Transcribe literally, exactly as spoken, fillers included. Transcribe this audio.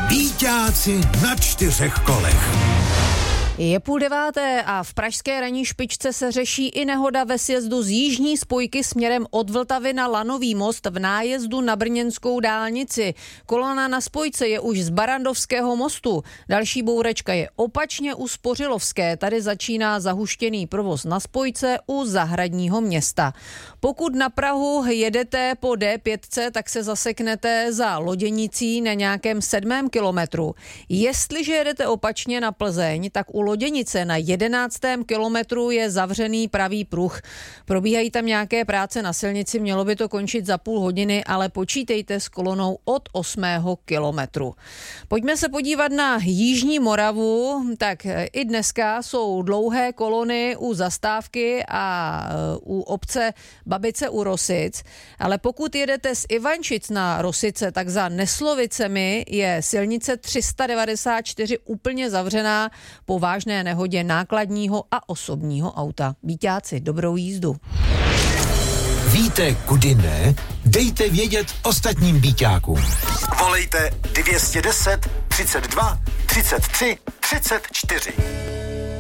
Býťáci na čtyřech kolech. Je půl deváté a v pražské ranní špičce se řeší i nehoda ve sjezdu z jižní spojky směrem od Vltavy na Lanový most v nájezdu na brněnskou dálnici. Kolona na spojce je už z Barandovského mostu. Další bouračka je opačně u Spořilovské. Tady začíná zahuštěný provoz na spojce u Zahradního Města. Pokud na Prahu jedete po D pět, tak se zaseknete za Loděnicí na nějakém sedmém kilometru. Jestliže jedete opačně na Plzeň, tak u Loděnice na jedenáctém kilometru je zavřený pravý pruh. Probíhají tam nějaké práce na silnici, mělo by to končit za půl hodiny, ale počítejte s kolonou od osmého kilometru. Pojďme se podívat na jižní Moravu. Tak i dneska jsou dlouhé kolony u zastávky a u obce Babice u Rosic, ale pokud jedete z Ivančic na Rosice, tak za Neslovicemi je silnice tři sta devadesát čtyři úplně zavřená po vážné nehodě nákladního a osobního auta. Býťáci, dobrou jízdu. Víte, kudy ne? Dejte vědět ostatním býťákům. Volejte dvě stě deset, třicet dva, třicet tři, třicet čtyři.